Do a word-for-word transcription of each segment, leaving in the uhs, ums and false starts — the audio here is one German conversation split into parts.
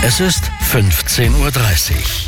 Es ist fünfzehn Uhr dreißig.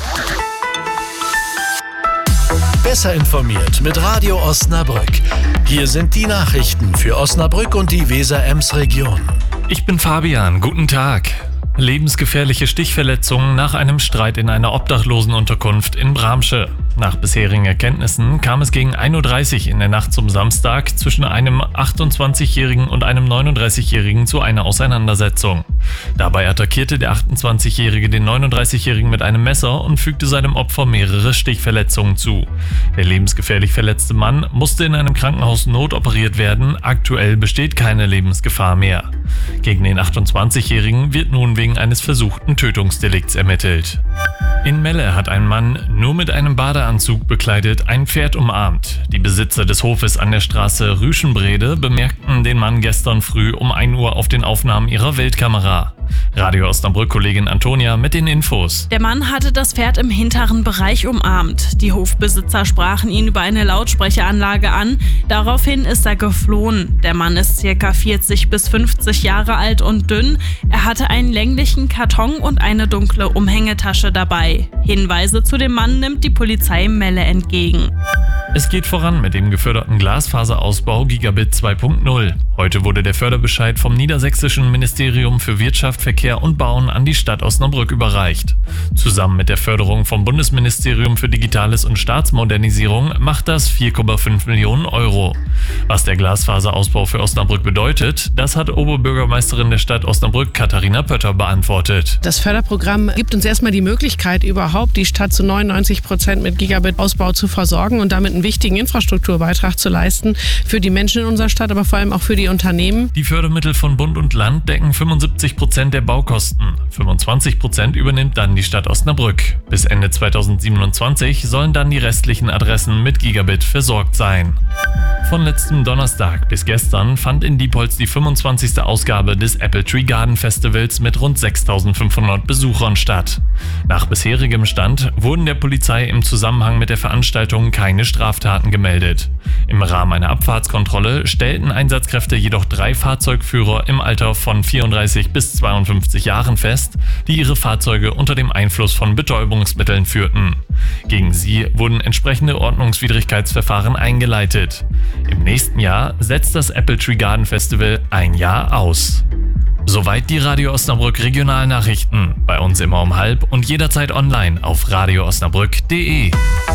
Besser informiert mit Radio Osnabrück. Hier sind die Nachrichten für Osnabrück und die Weser-Ems-Region. Ich bin Fabian, guten Tag. Lebensgefährliche Stichverletzungen nach einem Streit in einer Obdachlosenunterkunft in Bramsche. Nach bisherigen Erkenntnissen kam es gegen ein Uhr dreißig in der Nacht zum Samstag zwischen einem achtundzwanzigjährigen und einem neununddreißigjährigen zu einer Auseinandersetzung. Dabei attackierte der achtundzwanzigjährige den neununddreißigjährigen mit einem Messer und fügte seinem Opfer mehrere Stichverletzungen zu. Der lebensgefährlich verletzte Mann musste in einem Krankenhaus notoperiert werden. Aktuell besteht keine Lebensgefahr mehr. Gegen den achtundzwanzigjährigen wird nun wegen eines versuchten Tötungsdelikts ermittelt. In Melle hat ein Mann, nur mit einem Badeanzug bekleidet, ein Pferd umarmt. Die Besitzer des Hofes an der Straße Rüschenbrede bemerkten den Mann gestern früh um ein Uhr auf den Aufnahmen ihrer Weltkamera. Radio Osnabrück-Kollegin Antonia mit den Infos. Der Mann hatte das Pferd im hinteren Bereich umarmt. Die Hofbesitzer sprachen ihn über eine Lautsprecheranlage an. Daraufhin ist er geflohen. Der Mann ist ca. vierzig bis fünfzig Jahre alt und dünn. Er hatte einen länglichen Karton und eine dunkle Umhängetasche dabei. Hinweise zu dem Mann nimmt die Polizei Melle entgegen. Es geht voran mit dem geförderten Glasfaserausbau Gigabit zwei Punkt null. Heute wurde der Förderbescheid vom Niedersächsischen Ministerium für Wirtschaft, Verkehr und Bauen an die Stadt Osnabrück überreicht. Zusammen mit der Förderung vom Bundesministerium für Digitales und Staatsmodernisierung macht das vier Komma fünf Millionen Euro. Was der Glasfaserausbau für Osnabrück bedeutet, das hat Oberbürgermeisterin der Stadt Osnabrück Katharina Pötter beantwortet. Das Förderprogramm gibt uns erstmal die Möglichkeit, überhaupt die Stadt zu neunundneunzig Prozent mit Gigabit-Ausbau zu versorgen und damit einen wichtigen Infrastrukturbeitrag zu leisten für die Menschen in unserer Stadt, aber vor allem auch für die Unternehmen. Die Fördermittel von Bund und Land decken fünfundsiebzig Prozent der Baukosten. fünfundzwanzig Prozent übernimmt dann die Stadt Osnabrück. Bis Ende zweitausendsiebenundzwanzig sollen dann die restlichen Adressen mit Gigabit versorgt sein. Von letztem Donnerstag bis gestern fand in Diepholz die fünfundzwanzigste Ausgabe des Apple Tree Garden Festivals mit rund sechstausendfünfhundert Besuchern statt. Nach bisherigem Stand wurden der Polizei im Zusammenhang mit der Veranstaltung keine Straftaten gemeldet. Im Rahmen einer Abfahrtskontrolle stellten Einsatzkräfte jedoch drei Fahrzeugführer im Alter von vierunddreißig bis zweiundfünfzig Jahren fest, die ihre Fahrzeuge unter dem Einfluss von Betäubungsmitteln führten. Gegen sie wurden entsprechende Ordnungswidrigkeitsverfahren eingeleitet. Im nächsten Jahr setzt das Apple Tree Garden Festival ein Jahr aus. Soweit die Radio Osnabrück Regionalnachrichten. Bei uns immer um halb und jederzeit online auf radio osnabrück punkt de.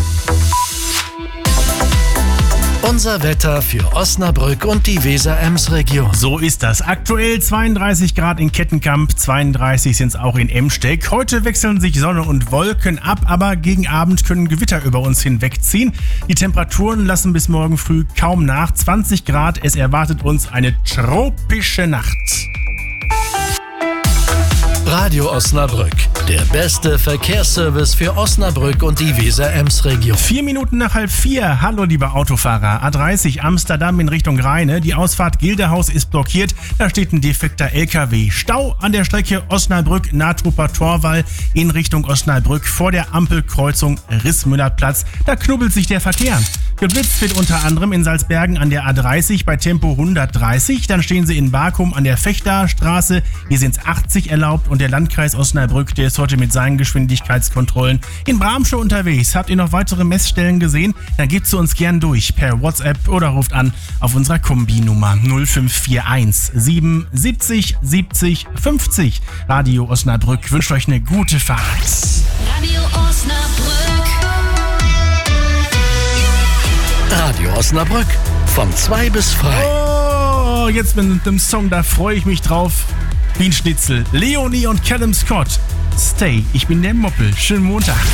Unser Wetter für Osnabrück und die Weser-Ems-Region. So ist das. Aktuell zweiunddreißig Grad in Kettenkamp, zweiunddreißig sind es auch in Emsteck. Heute wechseln sich Sonne und Wolken ab, aber gegen Abend können Gewitter über uns hinwegziehen. Die Temperaturen lassen bis morgen früh kaum nach. zwanzig Grad, es erwartet uns eine tropische Nacht. Radio Osnabrück, der beste Verkehrsservice für Osnabrück und die Weser-Ems-Region. Vier Minuten nach halb vier. Hallo, liebe Autofahrer. A dreißig Amsterdam in Richtung Rheine. Die Ausfahrt Gildehaus ist blockiert. Da steht ein defekter L K W. Stau an der Strecke Osnabrück-Nahtruper-Torwall in Richtung Osnabrück vor der Ampelkreuzung Rissmüllerplatz. Da knubbelt sich der Verkehr. Geblitzt wird unter anderem in Salzbergen an der A dreißig bei Tempo hundertdreißig. Dann stehen sie in Bakum an der Fechterstraße. Hier sind es achtzig erlaubt. Und der Landkreis Osnabrück, der ist heute mit seinen Geschwindigkeitskontrollen in Bramsche unterwegs. Habt ihr noch weitere Messstellen gesehen? Dann gebt sie uns gern durch per WhatsApp oder ruft an auf unserer Kombi-Nummer null fünf vier eins sieben siebzig siebzig fünfzig. Radio Osnabrück wünscht euch eine gute Fahrt. Radio Osnabrück. Radio Osnabrück, von zwei bis frei. Oh, jetzt mit dem Song, da freue ich mich drauf. Wien Schnitzel, Leonie und Callum Scott. Stay, ich bin der Moppel. Schönen Montag.